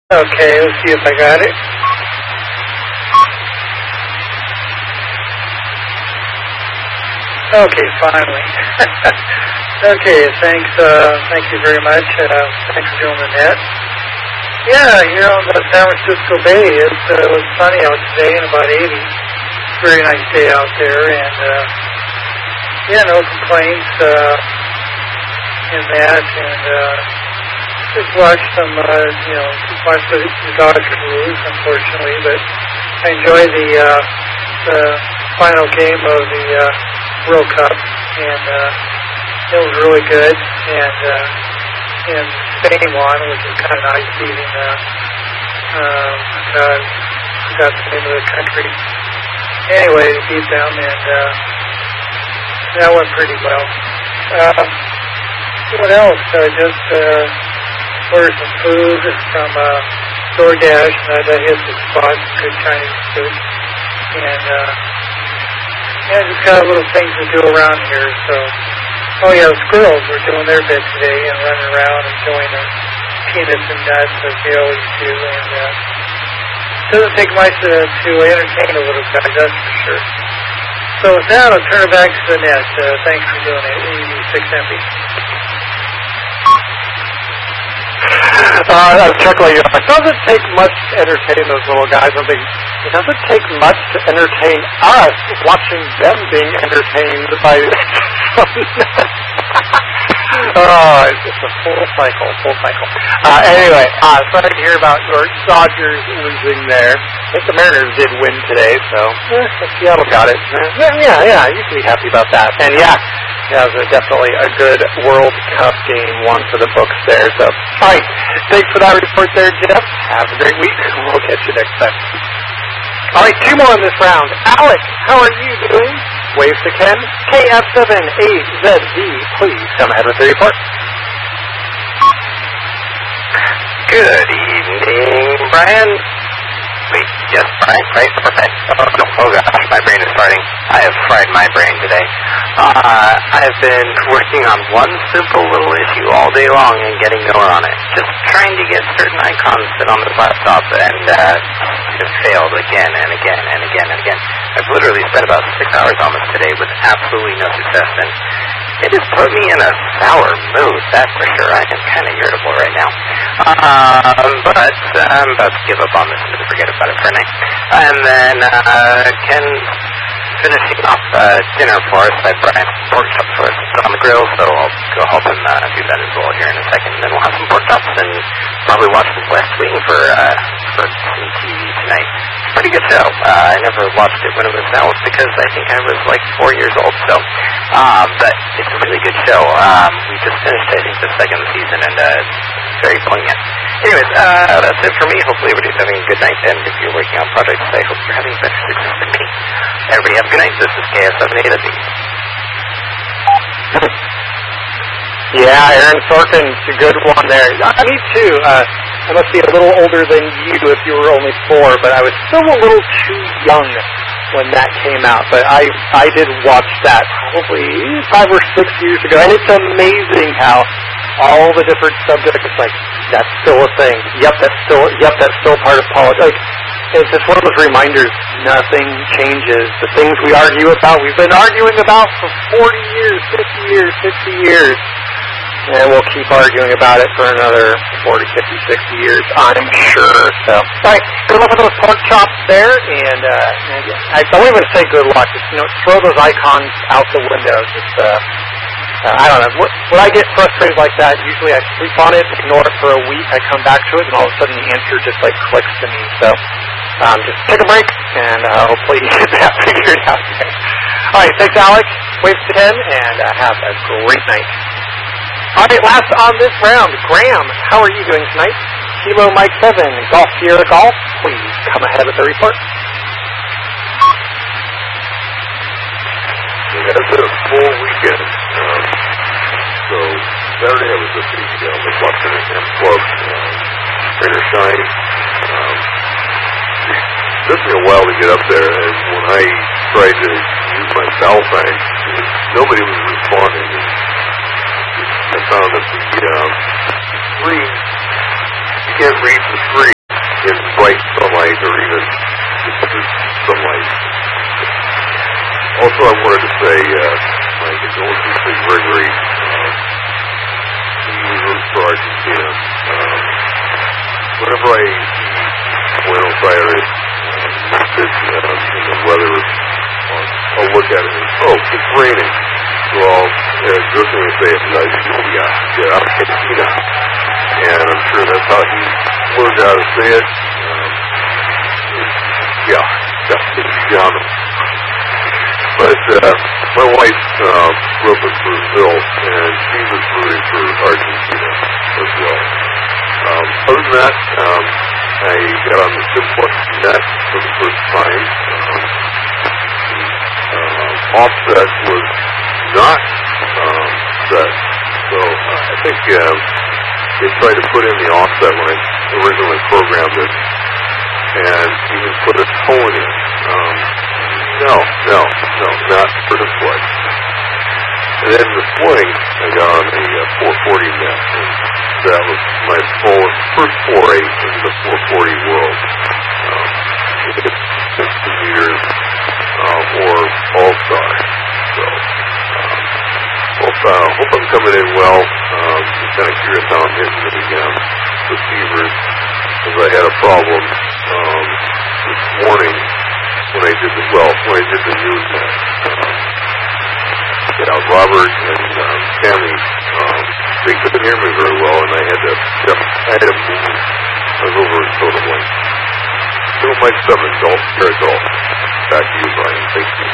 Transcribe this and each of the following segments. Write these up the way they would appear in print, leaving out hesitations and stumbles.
Okay, let's see if I got it. Okay, finally. Okay, thanks. Thank you very much. Thanks for doing the net. Yeah, the San Francisco Bay, it was sunny out today and about 80. Very nice day out there, and yeah, no complaints in that, and just watched some, watched the Dodgers lose, unfortunately, but I enjoyed the final game of the World Cup, and it was really good, and Spain won, which is kind of nice, beating, I forgot the name of the country. Anyway, they beat them, and that went pretty well. What else? Just ordered some food from DoorDash, and I hit the spot, good Chinese food, and just got little things to do around here, so. Oh yeah, the squirrels were doing their bit today and running around enjoying the peanuts and nuts as they always do, and it doesn't take much to entertain a little guy, that's for sure. So with that, I'll turn it back to the net. Thanks for doing it, 86MB. I'm chuckling. It doesn't take much to entertain those little guys. I think it doesn't take much to entertain us watching them being entertained by. Oh, it's just a full cycle. Anyway, sorry to hear about your Dodgers losing there. I think the Mariners did win today, so Seattle got it. Yeah, you can be happy about that. And yeah, it was definitely a good World Cup game, one for the books there. So, all right, thanks for that report there, Jeff. Have a great week. We'll catch you next time. All right, two more in this round. Alex, how are you doing? Waves to Ken. KF78ZD, please come ahead with the report. Good evening, Brian. Wait, yes, Brian, right? Perfect. Oh gosh, my brain is farting. I have fried my brain today. I have been working on one simple little issue all day long and getting nowhere on it. Just trying to get certain icons fit on this laptop, and just failed again and again and again and again. I've literally spent about 6 hours on this today with absolutely no success, and it has put me in a sour mood, that's for sure. I am kind of irritable right now. But I'm about to give up on this and just forget about it for a night. And then Ken finishing off dinner for us. I brought pork chops for us on the grill, so I'll go help him do that as well here in a second. And then we'll have some pork chops and probably watch some West Wing for some TV tonight. It's a pretty good show. I never watched it when it was out because I think I was like 4 years old. So, but it's a really good show. We just finished, I think, the second season, and it's very poignant. Anyways, that's it for me. Hopefully everybody's having a good night, and if you're working on projects, I hope you're having better success than me. Everybody have a good night. This is KF78. Yeah, Aaron Sorkin's a good one there. Me too. I must be a little older than you if you were only 4, but I was still a little too young when that came out. But I did watch that probably 5 or 6 years ago, and it's amazing how all the different subjects, like, that's still a thing. Yep, that's still part of politics. Like, it's just one of those reminders, nothing changes. The things we argue about, we've been arguing about for 40 years, 50 years, 60 years. And we'll keep arguing about it for another 40, 50, 60 years, I'm sure. So, all right, good luck with those pork chops there. And I don't even say good luck. Just, throw those icons out the window. Just, I don't know. When I get frustrated like that, usually I sleep on it, ignore it for a week. I come back to it, and all of a sudden the answer just like clicks to me. So, just take a break, and hopefully you get that figured out. All right, thanks, Alex. Waves to 10, and have a great night. All right, last on this round, Graham, how are you doing tonight? Kilo Mike 7, Golf Sierra Golf, please come ahead with the report. We had a bit of full weekend. So Saturday I was at the Los Angeles Club, Greater Shine. It took me a while to get up there, and when I tried to use my cell phone, nobody was responding. I found that the screen, you can't read the screen. try Buenos Aires, and the weather, I'll look at it and, oh, it's raining. So I'll jokingly say it's La lluvia de Argentina. And I'm sure that's how he learned how to say it. But my wife grew up in Brazil, and she was rooting for Argentina as well. Other than that, I got on the Simplex net for the first time. Offset was not set, so I think they tried to put in the offset when I originally programmed it, and even put a tone in. No, not for display. And then this morning, I got on a 440 net, and that was my first foray into the 440 world. It's 60 meters or All-Star. So, hope I'm coming in well. I'm kind of curious how I'm hitting the receivers, because I had a problem this morning when I did the news net. Robert and Tammy, they couldn't hear me very well, and I had to move. I was over in Totem Lake. Still Mike 7, Golf, Sierra Golf. Back to you, Brian. Thank you.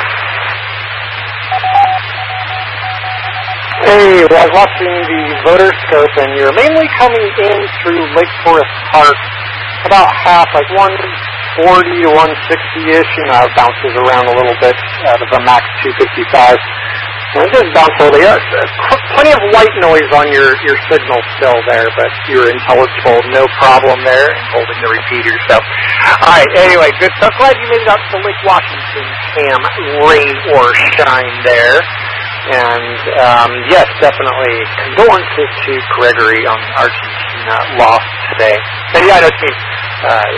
Hey, well, I was watching the voter scope, and you're mainly coming in through Lake Forest Park, about half, like 140 to 160-ish, it bounces around a little bit out of a max 255. And it does bounce a little bit. Plenty of white noise on your signal still there, but you're intelligible, no problem there, holding the repeater. So, all right, anyway, good stuff. Glad you made it out to Lake Washington, Cam, rain or shine there. And, yes, definitely condolences to Gregory on Argentina loss today. And yeah, I know what you mean.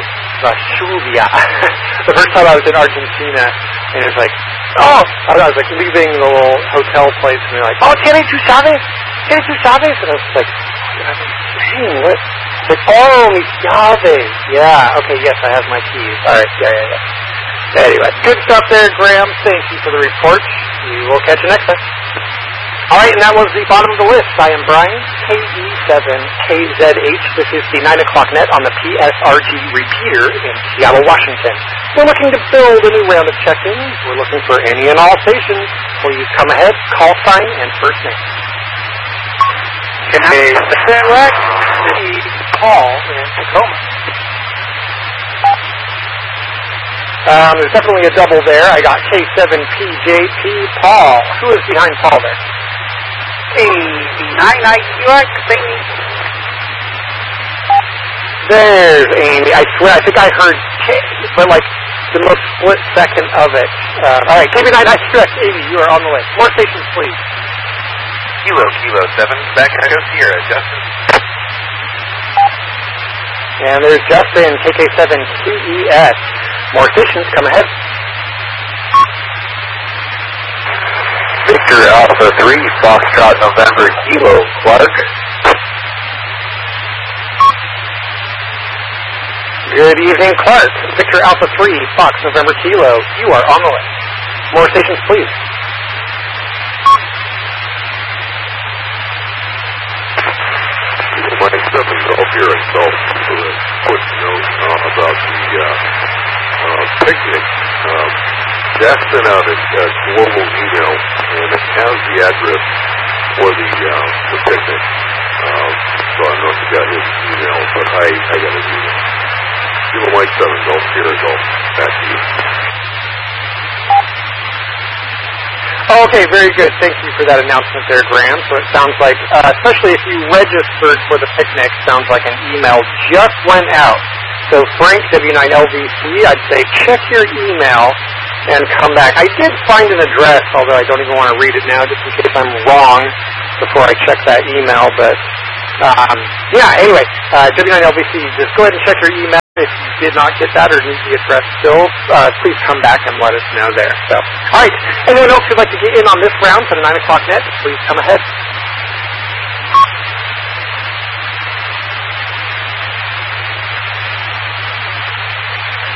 The first time I was in Argentina, and it was like, I was like leaving the little hotel place, and they're like, oh, ¿Tiene tu llaves? ¿Tiene tu llaves? And I was like, dang, what? Like, oh, mis llaves. Yeah, okay, yes, I have my keys. All right, yeah. Anyway, good stuff there, Graham. Thank you for the report. We will catch you next time. All right, and that was the bottom of the list. I am Brian, KE7KZH. This is the 9 o'clock net on the PSRG repeater in Seattle, Washington. We're looking to build a new round of check-ins. We're looking for any and all stations. Please come ahead, call sign, and first name. Okay, Rex, Paul in Tacoma. There's definitely a double there. I got K7PJP Paul. Who is behind Paul there? IQX, baby. There's Amy. I swear, I think I heard K, but like the most split second of it. All right, KB9IQX, Amy, you are on the list. More stations, please. Kilo 7, back Echo Sierra, Justin. And there's Justin, KK7QES. More stations, come ahead. Victor Alpha 3, Foxtrot November Kilo, Clark. Good evening, Clark. Victor Alpha 3, Fox November Kilo. You are on the list. More stations, please. My 7 Golf here at Golf with a quick note about the picnic. Jack sent out a global email, and it has the address for the picnic. So I don't know if you got his email, but I got his email. Kilo Mike 7 Golf Sierra Golf. Back to you. Okay, very good. Thank you for that announcement there, Graham. So it sounds like, especially if you registered for the picnic, sounds like an email just went out. So Frank, W9LVC, I'd say check your email and come back. I did find an address, although I don't even want to read it now just in case I'm wrong before I check that email. But, anyway, W9LVC, just go ahead and check your email. If you did not get that or need the address still, please come back and let us know there. So, all right. Anyone else who'd like to get in on this round for the 9 o'clock net, please come ahead.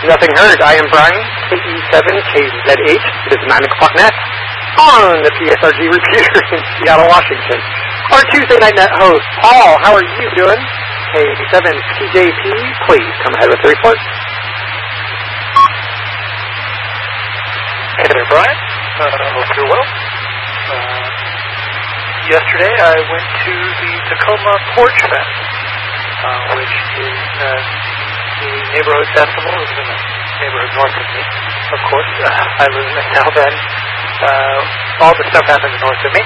Nothing heard. I am Brian, KE7KZ8. It is 9 o'clock net on the PSRG repeater in Seattle, Washington. Our Tuesday night net host, Paul, how are you doing? K7PJP, please come ahead with the report. Hey there, Brian. Hope you're well. Yesterday I went to the Tacoma Porch Fest, which is the neighborhood festival. It was in the neighborhood north of me, of course. I live in South Bend. All the stuff happens north of me.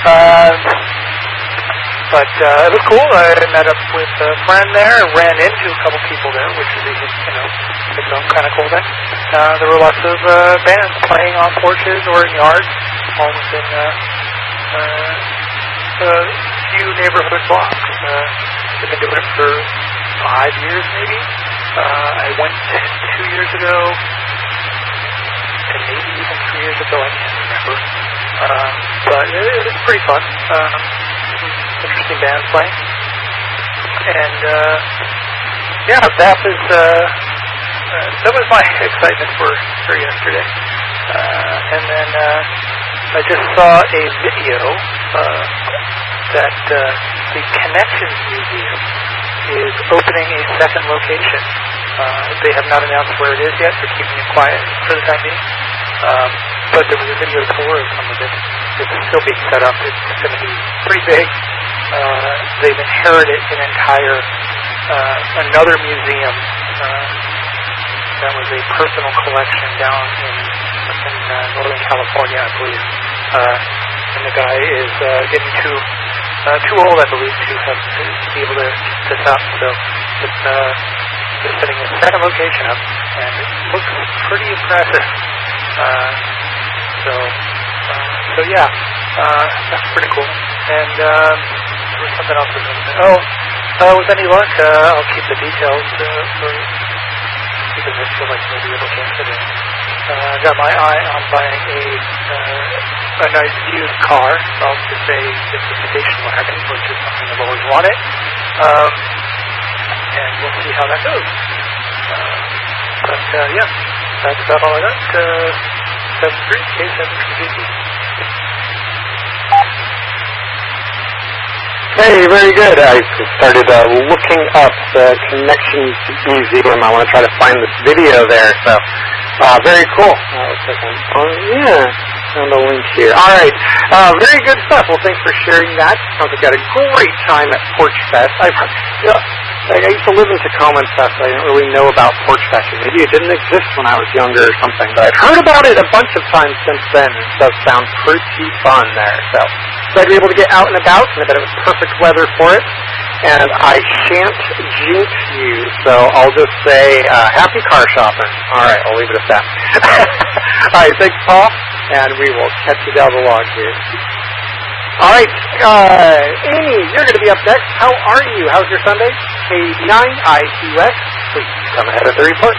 But it was cool. I met up with a friend there and ran into a couple people there, which is even, its own kind of cool thing. There were lots of bands playing on porches or in yards, all within a few neighborhood blocks. They've been doing it for 5 years, maybe. I went 2 years ago, and maybe even 3 years ago. I can't remember. But it was pretty fun. Interesting bands playing. And, that was my excitement for yesterday. And then I just saw a video that the Connections Museum is opening a second location. They have not announced where it is yet. They're keeping it quiet for the time being. But there was a video tour of some of it. It's still being set up. It's going to be pretty big. They've inherited an entire another museum that was a personal collection down in Northern California, I believe. And the guy is getting too old, I believe, to be able to keep this up. So it's they're setting a second location up, and it looks pretty impressive. So yeah, that's pretty cool. And there was something else I was going to say. With any luck, I'll keep the details because I feel like maybe it'll change today. I got my eye on buying a nice used car. I'll just say it's a station wagon, which is something I've always wanted. And we'll see how that goes. That's about all I got. 7-3, K7PJP. Hey, very good. I started looking up the Connections Museum. I want to try to find this video there. So, very cool. Looks like found a link here. All right. Very good stuff. Well, thanks for sharing that. Sounds like you had a great time at Porch Fest. I used to live in Tacoma and stuff, so I didn't really know about Porch Fest. Maybe it didn't exist when I was younger or something, but I've heard about it a bunch of times since then. It does sound pretty fun there. So I'd be able to get out and about, and I bet it was perfect weather for it. And I shan't jinx you, so I'll just say happy car shopping. All right, I'll leave it at that. All right, thanks, Paul, and we will catch you down the log here. All right, Amy, you're going to be up next. How are you? How's your Sunday? K9IQS, please come ahead with the report.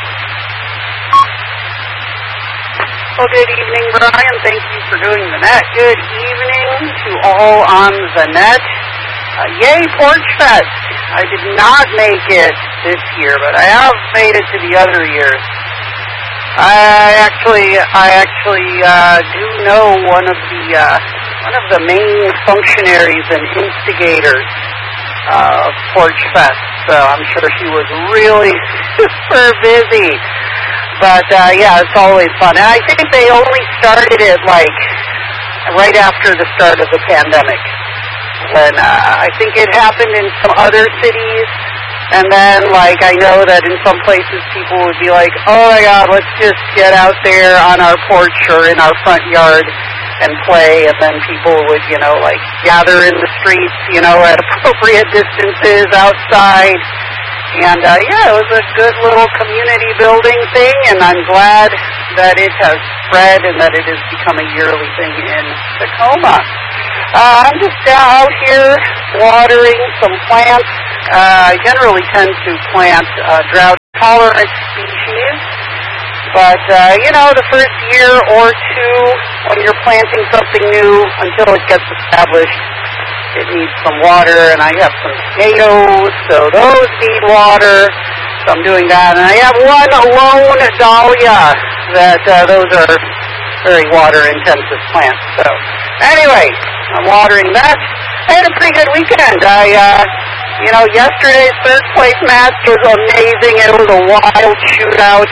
Well, good evening, Brian. Thank you for doing the net. Good evening to all on the net. Yay, Porch Fest. I did not make it this year, but I have made it to the other years. I actually do know one of the main functionaries and instigators of Porch Fest. So I'm sure she was really super busy. But it's always fun. And I think they only started it right after the start of the pandemic. When I think it happened in some other cities. And then, I know that in some places people would be like, oh my God, let's just get out there on our porch or in our front yard and play. And then people would, gather in the streets, at appropriate distances outside. And, it was a good little community building thing. And I'm glad that it has spread and that it has become a yearly thing in Tacoma. I'm just out here watering some plants. I generally tend to plant drought-tolerant species. But, the first year or two, when you're planting something new, until it gets established, it needs some water. And I have some tomatoes, so those need water. So I'm doing that. And I have one lone dahlia that those are very water-intensive plants. So anyway, I'm watering that. I had a pretty good weekend. Yesterday's third place match was amazing. It was a wild shootout.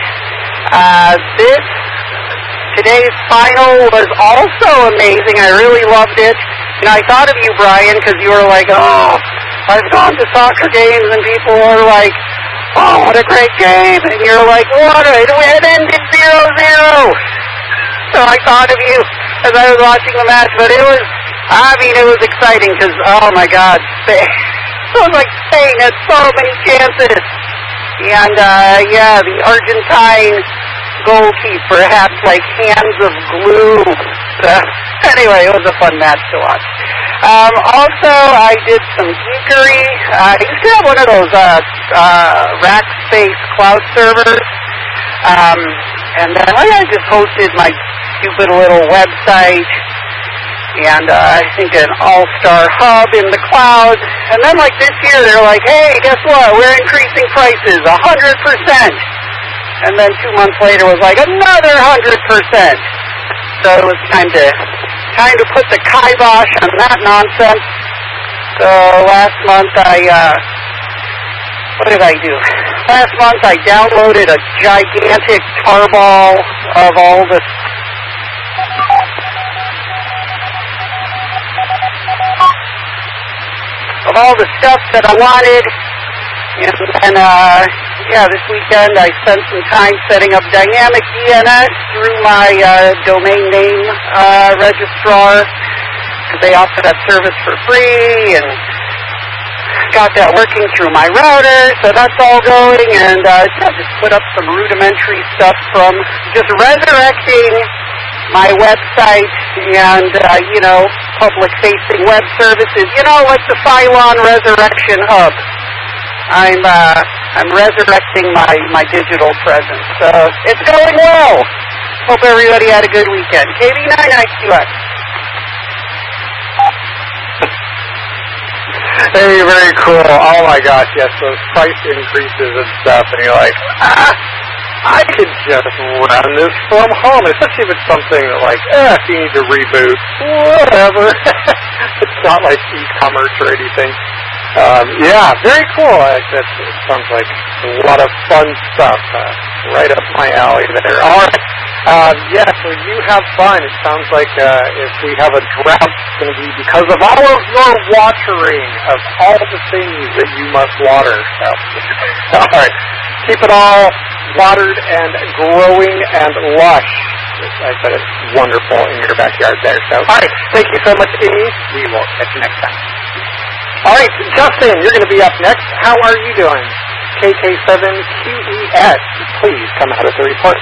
Today's final was also amazing. I really loved it. I thought of you, Brian, because you were like, oh, I've gone to soccer games and people are like, oh, what a great game. And you're like, what? It ended 0-0. So I thought of you as I was watching the match, but it was exciting because, oh my God, Spain. It was like Spain had so many chances. And, the Argentine goalkeeper had like hands of glue. So, anyway, it was a fun match to watch. Also, I did some geekery. I used to have one of those Rackspace cloud servers. And then I just hosted my stupid little website and I think an all-star hub in the cloud. And then like this year, they're like, hey, guess what? We're increasing prices 100%. And then 2 months later was like another 100%. So it was time to put the kibosh on that nonsense. So last month what did I do? Last month I downloaded a gigantic tarball of all the stuff that I wanted. And this weekend I spent some time setting up dynamic DNS through my domain name registrar, because they offer that service for free, and got that working through my router, so that's all going, and just put up some rudimentary stuff from just resurrecting my website and, public-facing web services, like the Phylon Resurrection Hub. I'm resurrecting my digital presence, so it's going well. Hope everybody had a good weekend. KB9IQX. Hey, very cool. Oh my gosh, yes, those price increases and stuff, and you're like, I could just run this from home, especially if it's something like, if you need to reboot, whatever. It's not like e-commerce or anything. Very cool. It sounds like a lot of fun stuff. Right up my alley there. All right. So you have fun. It sounds like if we have a drought, it's going to be because of all of your watering of all the things that you must water. So, all right. Keep it all watered and growing and lush. I bet it's wonderful in your backyard there. So, all right. Thank you so much, Amy. We will catch you next time. All right, Justin, you're going to be up next. How are you doing? KK7QES, please come out with the report.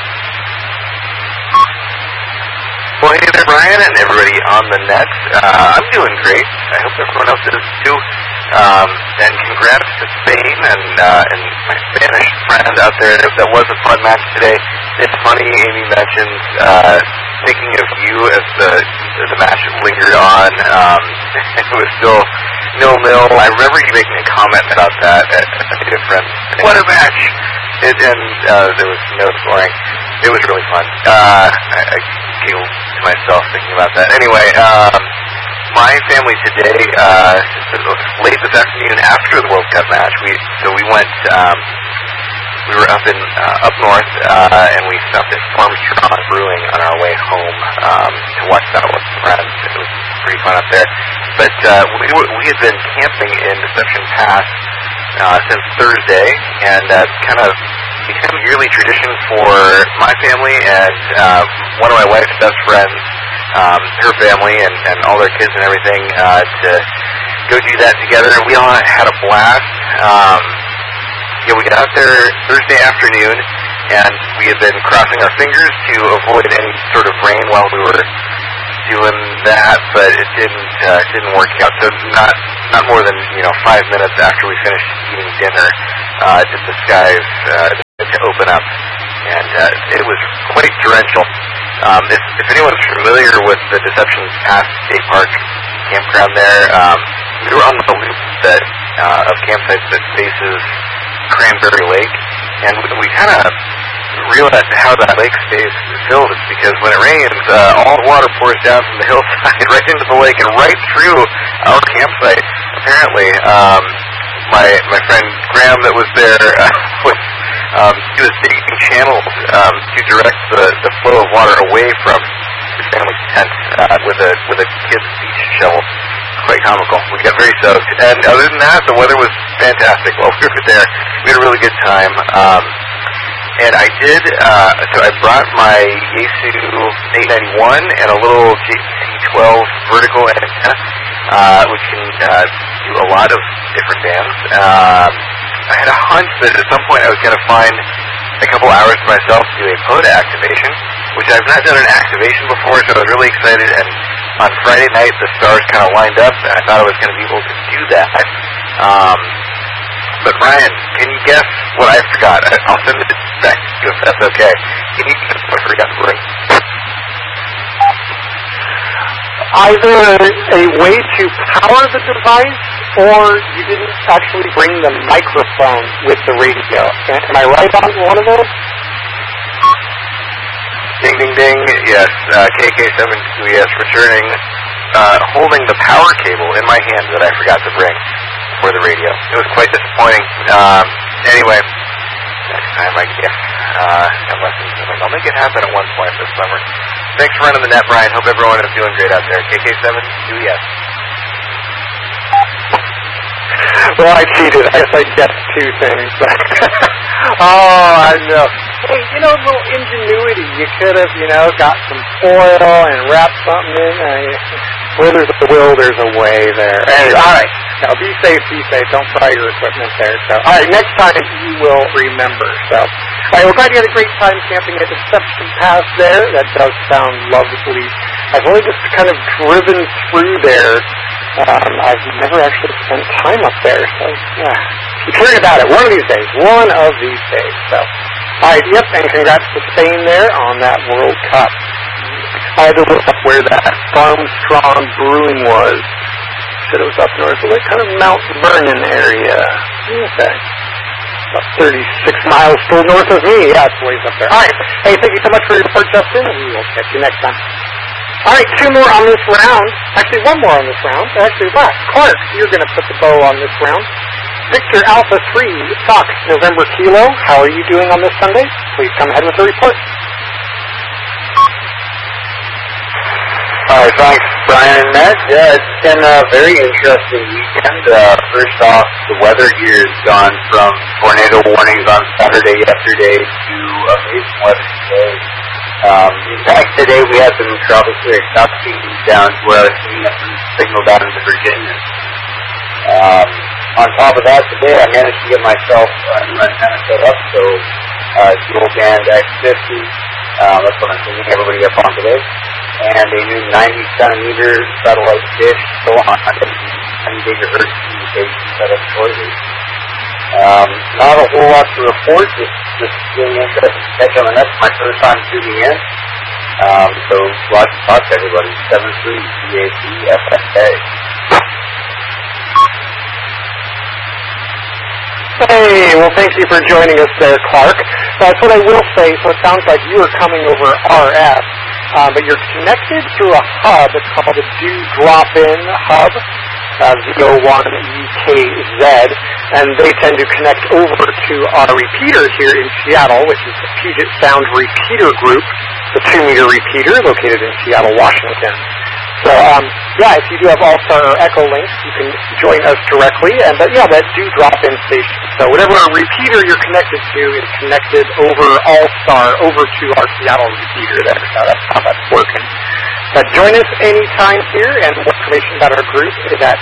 Well, hey there, Brian, and everybody on the net. I'm doing great. I hope everyone else is too. And congrats to Spain and my Spanish friend out there. That was a fun match today. It's funny, Amy mentioned thinking of you as the match lingered on. It was still 0-0. I remember you making a comment about that at a different. What a match! And there was no scoring. It was really fun. I giggled to myself thinking about that. Anyway, my family today, late this afternoon after the World Cup match, we went. We were up north, and we stopped at Farmstrong Brewing on our way home to watch that with friends. It was pretty fun up there. But we had been camping in Deception Pass since Thursday, and that's kind of become a yearly tradition for my family and one of my wife's best friends, her family, and all their kids and everything, to go do that together. We all had a blast. We got out there Thursday afternoon, and we had been crossing our fingers to avoid any sort of rain while we were doing that, but it didn't work out. So not more than 5 minutes after we finished eating dinner, did the skies to open up, and it was quite torrential. If anyone's familiar with the Deception Pass State Park campground there, we were on the loop of campsites that faces Cranberry Lake, And we kind of realized how that lake stays filled. It's because when it rains, all the water pours down from the hillside right into the lake and right through our campsite. Apparently, my friend Graham that was there he was digging channels to direct the flow of water away from his family's tent with a kid's beach shovel. Quite comical. We got very soaked. And other than that, the weather was fantastic while we were there. We had a really good time. And I did, so I brought my Yaesu 891 and a little JVC-12 vertical antenna, which can do a lot of different bands. I had a hunch that at some point I was going to find a couple hours to myself to do a POTA activation, which I've not done an activation before, so I was really excited. And on Friday night, the stars kind of lined up, and I thought I was going to be able to do that. But Ryan, can you guess what I forgot? I'll send it back to you if that's okay. Can you guess what I forgot to bring? Either a way to power the device, or you didn't actually bring the microphone with the radio. Am I right on one of those? Ding, ding, ding. Yes, KK7QES returning, holding the power cable in my hand that I forgot to bring for the radio. It was quite disappointing. Anyway, next time I guess, I'll make it happen at one point this summer. Thanks for running the net, Brian. Hope everyone is doing great out there. KK7QES. Well, I cheated. I guess I guessed two things. Oh, I know. Hey, a little ingenuity. You could have, got some foil and wrapped something in. Where there's a will, there's a way there. Anyway, all right. Now, be safe, be safe. Don't fry your equipment there. So, all right, next time you will remember. So, all right, we're glad you had a great time camping at Deception Pass there. That does sound lovely. I've only just kind of driven through there. I've never actually spent time up there, so yeah. Keep hearing about it. One of these days. So, all right, yep, and congrats to Spain there on that World Cup. I had to look up where that Farmstrong Brewing was. Said it was up north, like kind of Mount Vernon area. Okay. About 36 miles still north of me. Yeah, it's ways up there. All right. Hey, thank you so much for your report, Justin. We will catch you next time. All right, two more on this round. Actually, one more on this round. Actually, last. Clark, you're going to put the bow on this round. Victor Alpha 3, Fox, November Kilo. How are you doing on this Sunday? Please come ahead with a report. All right, thanks, Brian and Matt. Yeah, it's been a very interesting weekend. First off, the weather here has gone from tornado warnings on Saturday yesterday to amazing weather today. In fact, today we had some stratospheric upheaves down to where I was seeing a signal down into Virginia. On top of that, today I managed to get myself a new antenna set up, so dual band X50. That's what I'm sending everybody up on today. And a new 90-centimeter satellite dish, so on 10 gigahertz communication set up shortly. Not a whole lot to report, just really interested to catch on the net. My first time tuning in. So lots of talk to everybody. 73CACFFA. Hey, well, thank you for joining us there, Clark. That's what I will say. So it sounds like you are coming over RF, but you're connected through a hub. It's called a Do Drop-In Hub, Z01UKZ, and they tend to connect over to our repeater here in Seattle, which is the Puget Sound Repeater Group, the 2-meter repeater located in Seattle, Washington. So, if you do have All-Star or Echo links, you can join us directly. And, that Do Drop-In station. So whatever repeater you're connected to is connected over All-Star, over to our Seattle repeater there. So that's how that's working. But join us anytime here, and more information about our group is at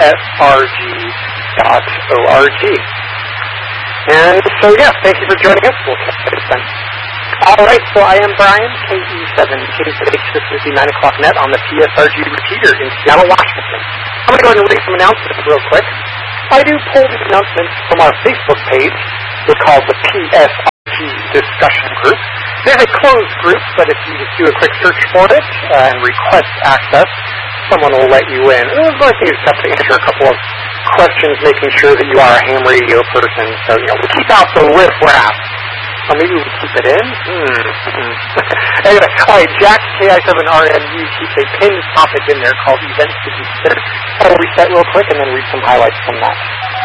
psrg.org. And so, thank you for joining us. We'll catch you next time. All right, so I am Brian, KE7K7H. This is the 9 o'clock net on the PSRG repeater in Seattle, Washington. I'm going to go ahead and read some announcements real quick. I do pull these announcements from our Facebook page. They're called the PSRG Discussion Group. They're a closed group, but if you just do a quick search for it and request access, someone will let you in. All I think is have to answer a couple of questions making sure that you are a ham radio person. So, we keep out the riff-raff. Or maybe we keep it in? Anyway, all right, Jack KI7RMU keeps a pinned topic in there called Events to Consider. I'll reset real quick and then read some highlights from that.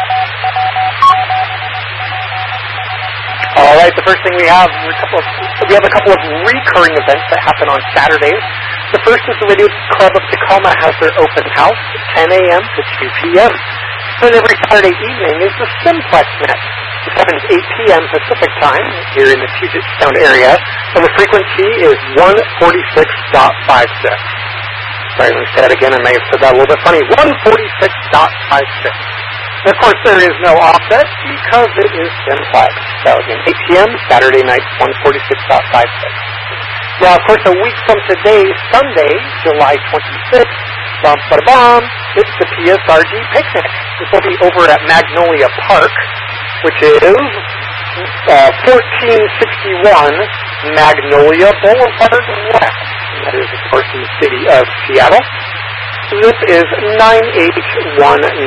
All right, the first thing we have a couple of recurring events that happen on Saturdays. The first is the Radio Club of Tacoma has their open house, 10 a.m. to 2 p.m. Then every Saturday evening is the Simplex Net. It happens 8 p.m. Pacific time here in the Puget Sound area, and the frequency is 146.56. Sorry, let me say that again. I may have said that a little bit funny. 146.56. And of course, there is no offset because it is Simplex. So again, 8 p.m. Saturday night, 146.56. Now, of course, a week from today, Sunday, July 26th, it's the PSRG picnic. This will be over at Magnolia Park, which is 1461 Magnolia Boulevard West. And that is, of course, in the city of Seattle. Zip is 98199.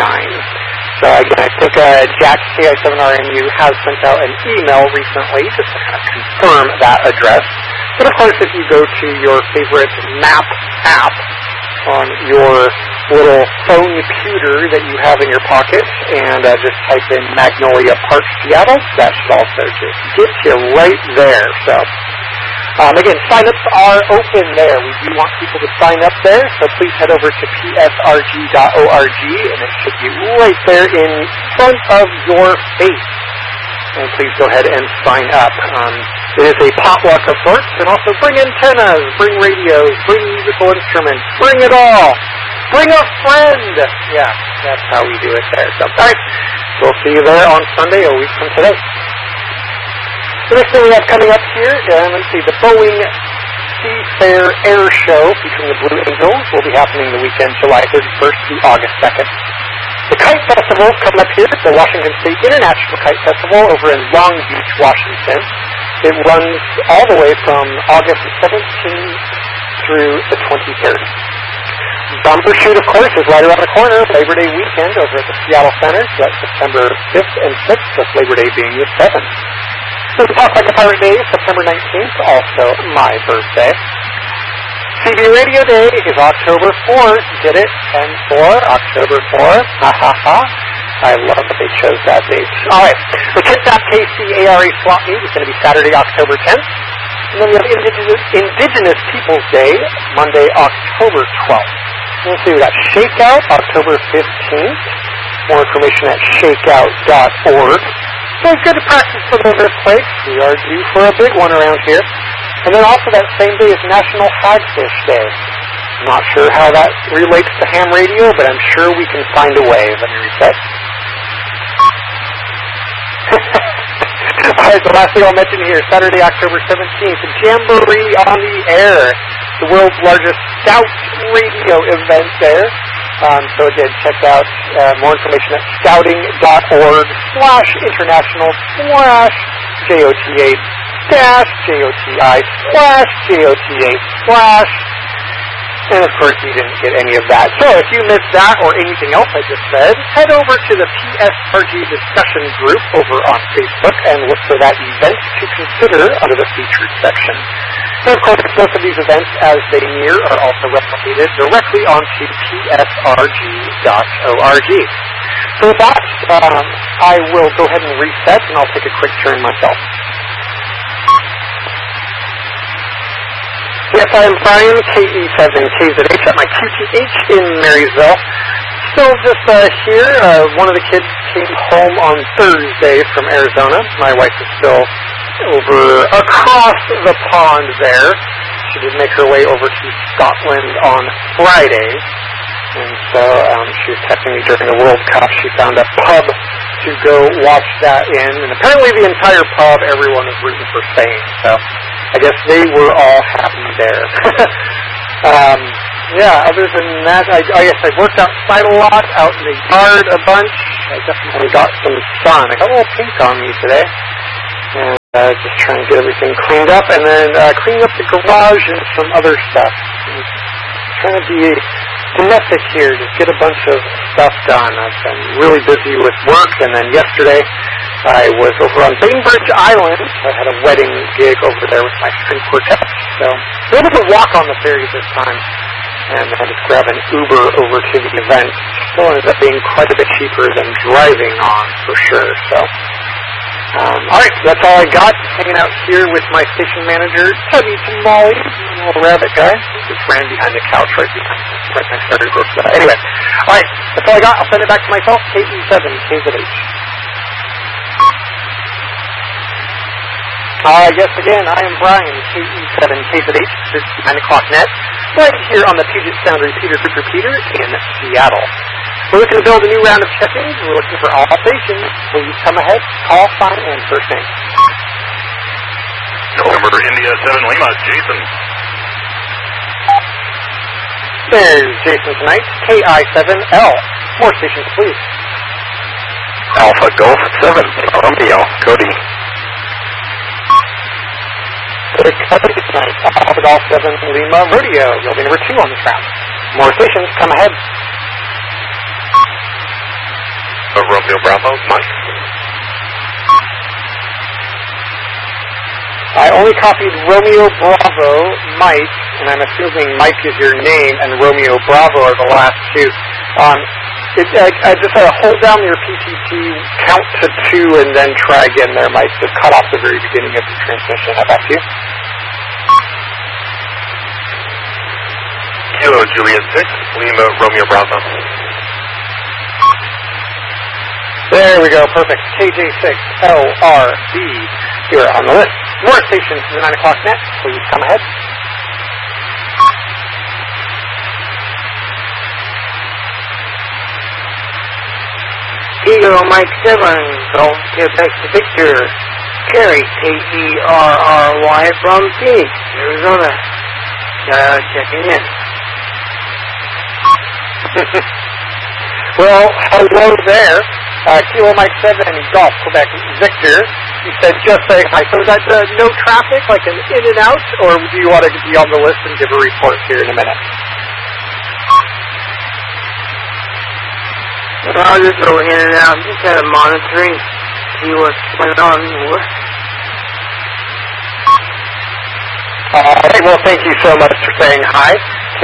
So again, I think Jack KI7RMU has sent out an email recently just to kind of confirm that address. But of course, if you go to your favorite map app on your little phone computer that you have in your pocket and just type in Magnolia Park, Seattle, that should also just get you right there. So again, sign-ups are open there. We do want people to sign up there, so please head over to psrg.org, and it should be right there in front of your face. And please go ahead and sign up. It is a potluck of sorts, and also bring antennas, bring radios, bring musical instruments, bring it all. Bring a friend. Yeah, that's how we do it there. So, all right, we'll see you there on Sunday, a week from today. The next thing we have coming up here, let's see, the Boeing Seafair Air Show featuring the Blue Angels will be happening the weekend July 31st through August 2nd. The Kite Festival is coming up here at the Washington State International Kite Festival over in Long Beach, Washington. It runs all the way from August 17th through the 23rd. Bumper Shoot, of course, is right around the corner, Labor Day weekend over at the Seattle Center. So that's September 5th and 6th, with Labor Day being the 7th. So the Talk Like a Pirate Day is September 19th, also my birthday. CB Radio Day is October 4th. Get it? 10-4, October 4th. Ha ha ha. I love that they chose that date. All right. The KIT.KC-ARA Swap Meet is going to be Saturday, October 10th. And then we have Indigenous Peoples Day, Monday, October 12th. Let's see, we got Shakeout, October 15th. More information at shakeout.org. So it's good to practice for the earthquakes. We are due for a big one around here. And then also that same day is National Hagfish Day. I'm not sure how that relates to ham radio, but I'm sure we can find a way. Let me reset. All right, the last thing I'll mention here, Saturday, October 17th, Jamboree on the Air, the world's largest Scout radio event there. So again, check out more information at scouting.org/international/JOTA-JOTI/JOTA/. And of course, you didn't get any of that. So if you missed that or anything else I just said, head over to the PSRG discussion group over on Facebook and look for that event to consider under the featured section. And of course, both of these events, as they near, are also replicated directly onto psrg.org. So with that, I will go ahead and reset, and I'll take a quick turn myself. Yes, I am Brian, KE7KZH at my QTH in Marysville. Still just here. One of the kids came home on Thursday from Arizona. My wife is still over across the pond there. She did make her way over to Scotland on Friday. And so she was texting me during the World Cup. She found a pub to go watch that in. And apparently the entire pub, everyone is rooting for Spain. So I guess they were all happy there. Yeah, other than that, I guess I worked outside a lot, out in the yard a bunch. I definitely got some sun. I got a little pink on me today. And just trying to get everything cleaned up. And then cleaning up the garage and some other stuff. And trying to be domestic here, just get a bunch of stuff done. I've been really busy with work, and then yesterday I was over on Bainbridge Island. I had a wedding gig over there with my string quartet, so I was able to walk on the ferry this time, and I just grab an Uber over to the event. Still ended up being quite a bit cheaper than driving on, for sure, so... all right, that's all I got. Hanging out here with my station manager, Tubby Tamale, little rabbit guy. Just ran behind the couch right next to this. Anyway, all right, that's all I got. I'll send it back to myself, KE7, KZH. Yes, again, I am Brian, KE7, KZH. This is 9 o'clock net, right here on the Puget Sound Repeater for Repeater in Seattle. We're looking to build a new round of check-ins. We're looking for all stations. Please come ahead, call, sign, and first name. November India 7 Lima, Jason. There's Jason tonight, KI7L. More stations, please. Alpha Golf 7, Romeo, Cody. Tonight, Alpha Golf 7 Lima, Rodeo. You'll be number 2 on this round. More stations, come ahead. Romeo Bravo, Mike. I only copied Romeo Bravo, Mike, and I'm assuming Mike is your name, and Romeo Bravo are the last two. I just had to hold down your PTT, count to 2, and then try again there, Mike. Just cut off the very beginning of the transmission. How about you? Kilo Juliet 6, Lima Romeo Bravo. There we go, perfect. KJ6, LRB, here on the list. More stations to the 9 o'clock net. Please come ahead. Eagle Mike 7, Golf Quebec Victor, Kerry, KERRY from Phoenix, Arizona. Checking in. Well, hello there. Kilo Mike 7, Golf Quebec Victor. You said just saying hi. So is that no traffic, like an in and out, or do you want to be on the list and give a report here in a minute? I'll just go in and out, just kind of monitoring, see what's going on. All right, well, thank you so much for saying hi.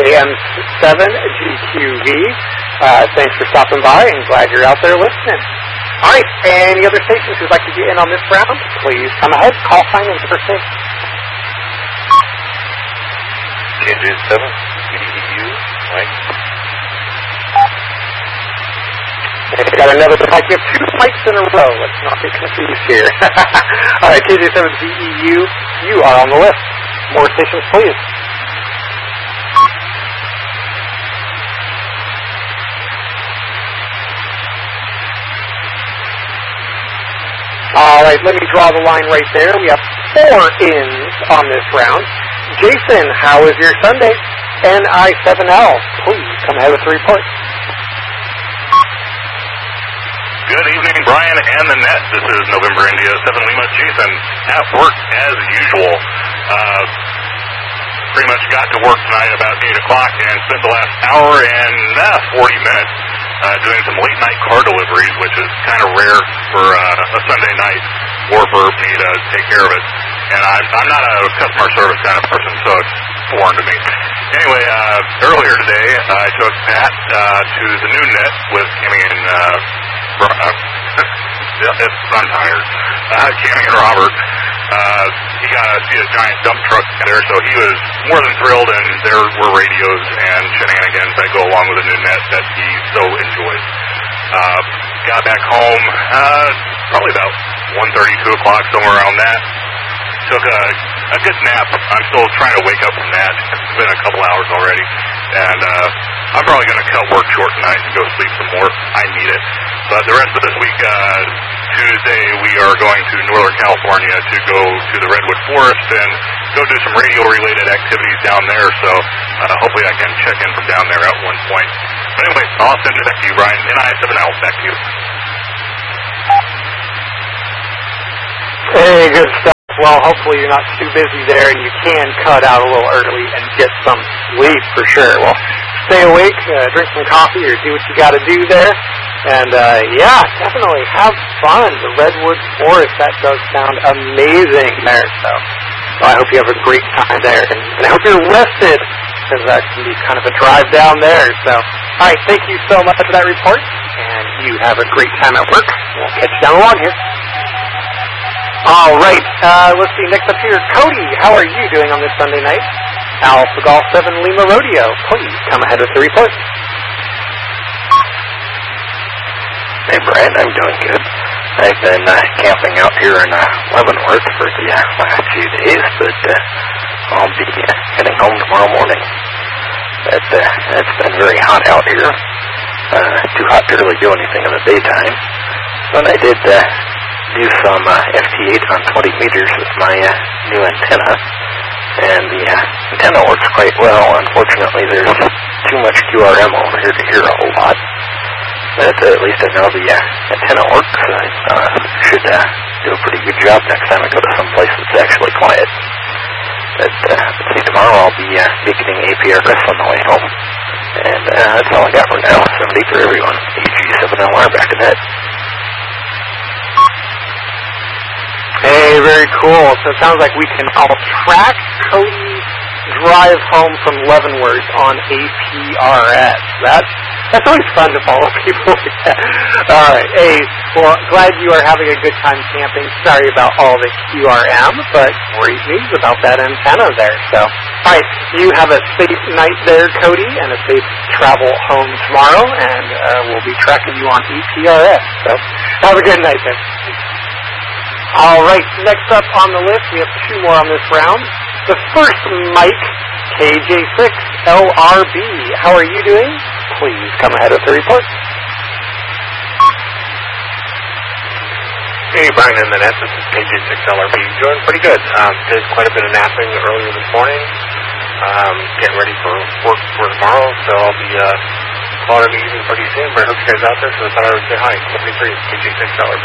KM7GQV. Thanks for stopping by, and glad you're out there listening. All right, any other stations who'd like to get in on this round, please come ahead, call, sign, and first name. KJ7, BDU, Mike. And we got another mic. You have 2 mics in a row. Let's not get confused here. All right, KJ7DEU, you are on the list. More stations, please. All right, let me draw the line right there. We have 4 ins on this round. Jason, how was your Sunday? NI7L, please come ahead with the report. Good evening, Brian and the net. This is November India 7 Lima, Jason, at work as usual. Pretty much got to work tonight about 8 o'clock and spent the last hour and 40 minutes doing some late night car deliveries, which is kind of rare for a Sunday night or for me to take care of it. And I'm not a customer service kind of person, so it's foreign to me. Anyway, earlier today, I took Pat to the new net with Kimmy and I'm tired. Kimmy and Robert. He got to see a giant dump truck there, so he was more than thrilled, and there were radios and shenanigans that go along with a new net that he so enjoys. Got back home probably about 1:30, 2 o'clock, somewhere around that. Took a good nap. I'm still trying to wake up from that. It's been a couple hours already, and I'm probably going to cut work short tonight and go sleep some more. I need it. But the rest of this week, Tuesday, we are going to Northern California to go to the Redwood Forest and go do some radio-related activities down there. So hopefully I can check in from down there at one point. But anyway, I'll send it back to you, Brian. NI7L, back to you. Hey, good stuff. Well, hopefully you're not too busy there and you can cut out a little early and get some sleep for sure. Well, stay awake, drink some coffee, or do what you got to do there. And yeah, definitely have fun. The Redwood Forest, that does sound amazing there. So I hope you have a great time there, and I hope you're rested, because that can be kind of a drive down there. So, all right, thank you so much for that report, and you have a great time at work. We'll catch you down the log here. All right, let's see, next up here, Cody, how are you doing on this Sunday night? Alpha Golf 7 Lima Rodeo, please come ahead with the report. Hey, Brad, I'm doing good. I've been camping out here in Leavenworth for the last few days, but I'll be heading home tomorrow morning. It's been very hot out here. Too hot to really do anything in the daytime. But I did do some FT8 on 20 meters with my new antenna, and the antenna works quite well. Unfortunately, there's too much QRM over here to hear a whole lot. But at least I know the antenna works. I should do a pretty good job next time I go to some place that's actually quiet. But see, tomorrow I'll be getting APRS on the way home. And that's all I got for now. 70 for everyone. AG7LR back to net. Hey, very cool. So it sounds like we can all track Cody's drive home from Leavenworth on APRS. That's always fun to follow people. All right. Hey, well, glad you are having a good time camping. Sorry about all the QRM, but great news about that antenna there. So, all right, you have a safe night there, Cody, and a safe travel home tomorrow, and we'll be tracking you on APRS. So, have a good night then. All right, next up on the list, we have two more on this round. The first, Mike, KJ6LRB. How are you doing? Please come ahead with the report. Hey, Brian and the net. This is KJ6LRB. Doing pretty good. Did quite a bit of napping earlier this morning. Getting ready for work for tomorrow, so I'll be calling the evening pretty soon. But I hope you guys out there, so I thought I would say hi. 73, KJ6LRB.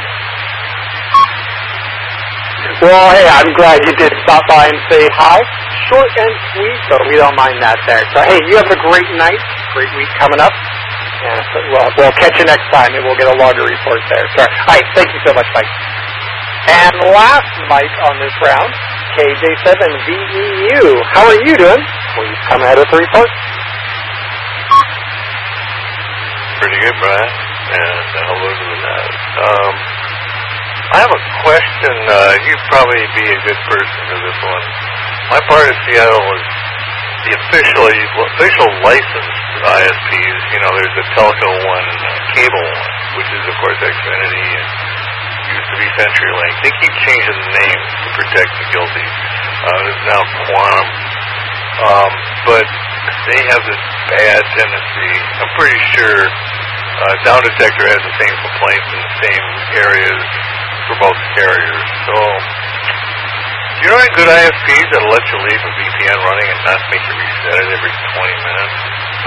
Well, hey, I'm glad you did stop by and say hi. Short and sweet, but we don't mind that there. So, hey, you have a great night, great week coming up. And we'll catch you next time, and we'll get a longer report there. So, all right, thank you so much, Mike. And last Mike on this round, KJ7VEU. How are you doing? Please come ahead with the report. Pretty good, Brian. And hello to the net. I have a question. You'd probably be a good person for this one. My part of Seattle is the official licensed ISPs. You know, there's a telco one and a cable one, which is, of course, Xfinity and used to be CenturyLink. They keep changing the names to protect the guilty. There's now Quantum. But they have this bad tendency. I'm pretty sure Down Detector has the same complaints in the same areas for both carriers. So, you know any good ISPs that'll let you leave a VPN running and not make you reset it every 20 minutes?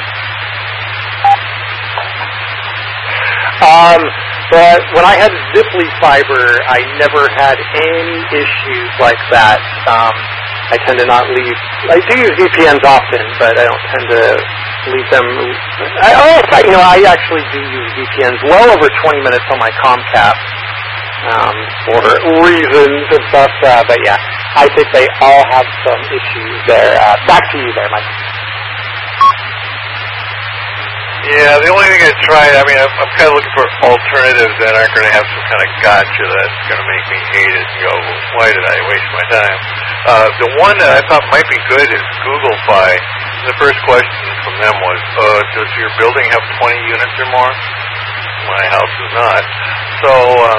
But when I had Ziply Fiber, I never had any issues like that. I tend to not leave. I do use VPNs often, but I don't tend to leave them. I actually do use VPNs well over 20 minutes on my Comcast. For reasons and stuff, but yeah, I think they all have some issues there. Back to you there, Mike. Yeah, the only thing I tried, I'm kind of looking for alternatives that aren't going to have some kind of gotcha that's going to make me hate it and go, why did I waste my time? The one that I thought might be good is Google-Fi. The first question from them was, does your building have 20 units or more? My house does not. So,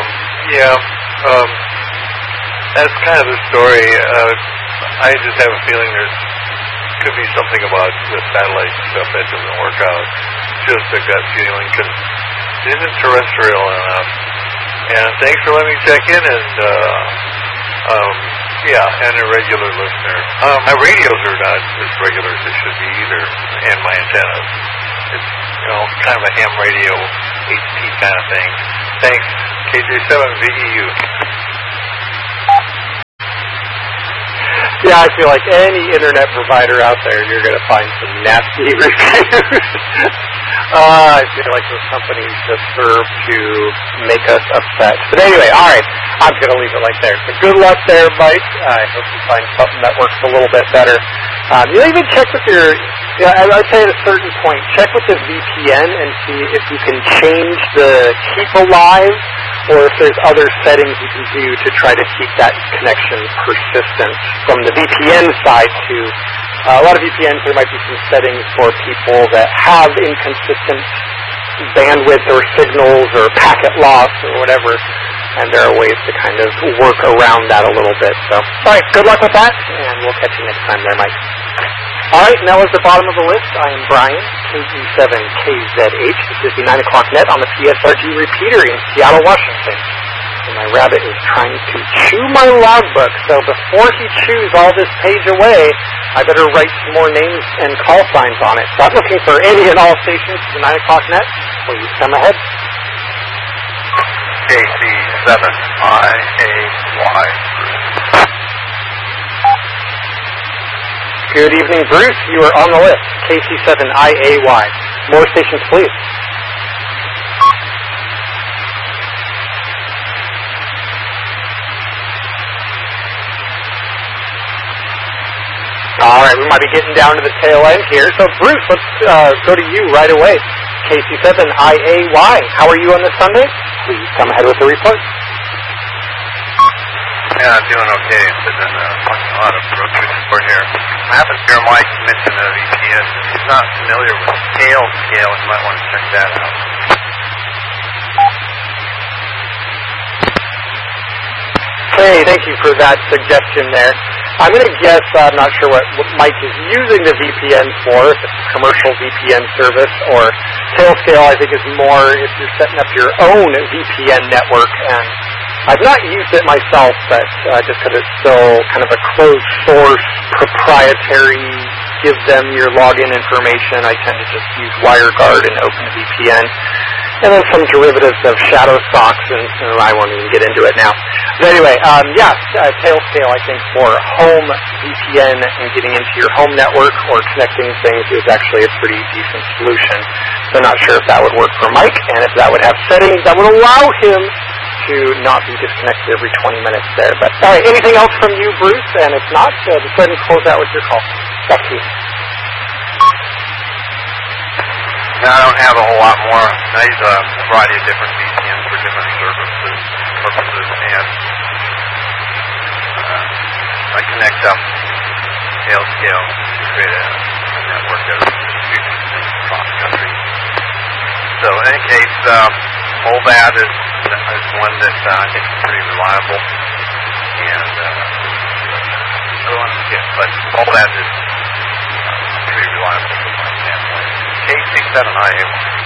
that's kind of the story. I just have a feeling could be something about the satellite stuff that doesn't work out. Just a gut feeling, because it isn't terrestrial enough. And thanks for letting me check in, and and a regular listener. My radios are not as regular as they should be either, and my antennas. It's, kind of a ham radio, HP kind of thing. Thanks, KJ7VEU. Yeah, I feel like any internet provider out there, you're going to find some nasty reviews. I feel like those companies just serve to make us upset. But anyway, all right, I'm going to leave it like there. So good luck there, Mike. I hope you find something that works a little bit better. You even check with your, I'd say at a certain point, check with the VPN and see if you can change the keep alive or if there's other settings you can do to try to keep that connection persistent. From the VPN side too, a lot of VPNs, there might be some settings for people that have inconsistent bandwidth or signals or packet loss or whatever, and there are ways to kind of work around that a little bit. So, all right, good luck with that, and we'll catch you next time there, Mike. All right, now at the bottom of the list, I am Brian, KE7KZH. This is the 9 o'clock net on the PSRG repeater in Seattle, Washington. And my rabbit is trying to chew my logbook, so before he chews all this page away, I better write some more names and call signs on it. So I'm looking for any and all stations to the 9 o'clock net. Please come ahead. KC7IAY. Good evening, Bruce. You are on the list. KC7IAY. More stations, please. All right, we might be getting down to the tail end here. So, Bruce, let's go to you right away. KC7IAY. How are you on this Sunday? Please come ahead with the report. Yeah, I'm doing okay. But then watching a lot of road trip support here. I happen to hear Mike mention the VPN. If he's not familiar with Tailscale, you might want to check that out. Hey, thank you for that suggestion there. I'm going to guess, I'm not sure what Mike is using the VPN for, if it's a commercial VPN service, or Tailscale I think is more if you're setting up your own VPN network. And I've not used it myself, but just because it's still kind of a closed source, proprietary, give them your login information, I tend to just use WireGuard and OpenVPN. And then some derivatives of ShadowSox, and I won't even get into it now. But anyway, Tailscale, I think, for home VPN and getting into your home network or connecting things is actually a pretty decent solution. So I'm not sure if that would work for Mike, and if that would have settings that would allow him to not be disconnected every 20 minutes there. But all right, anything else from you, Bruce? And if not, just go ahead and close out with your call. Back to you. No, I don't have a whole lot more. I use a variety of different VPNs for different purposes, and I connect up Tailscale to create a network that distributes across country. So in any case, Molvad is one that I think is pretty reliable, and but Molvad is pretty reliable from my standpoint. KC7IAY.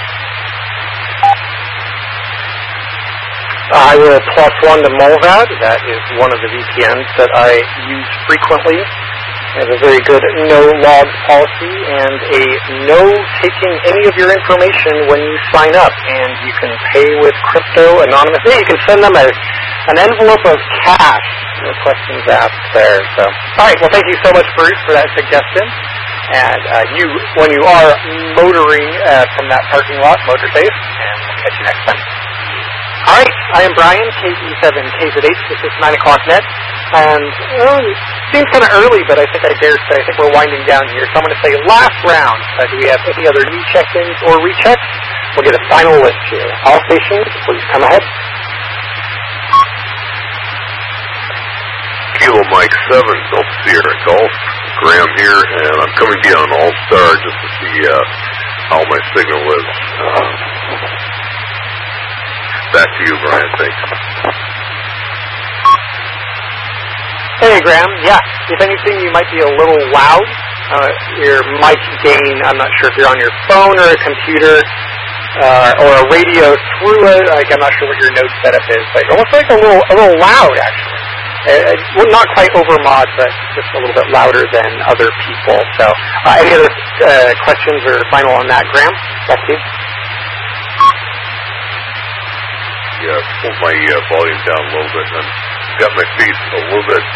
I will +1 to Molvad. That is one of the VPNs that I use frequently. It has a very good no-log policy and a no taking any of your information when you sign up. And you can pay with crypto anonymously. You can send them an envelope of cash. No questions asked there. So, all right. Well, thank you so much, Bruce, for that suggestion. And when you are motoring from that parking lot, motor safe, and we'll catch you next time. All right, I am Brian, KE7KZH. This is 9 o'clock net. And it seems kind of early, but I think I dare say, I think we're winding down here. So I'm going to say last round. Do we have any other new check-ins or rechecks? We'll get a final list here. All stations, please come ahead. Kilo Mike 7, Delta Sierra Golf. Graham here, and I'm coming to you on All-Star just to see how my signal is. Back to you, Brian. Thanks. Hey, Graham. Yeah, if anything, you might be a little loud. Your mic gain, I'm not sure if you're on your phone or a computer or a radio through it. I'm not sure what your node setup is, but almost like a little loud, actually. Well, not quite over mod, but just a little bit louder than other people. So, any other questions or final on that, Graham? Back to you. Yeah, pull my volume down a little bit. I've got my feet a little bit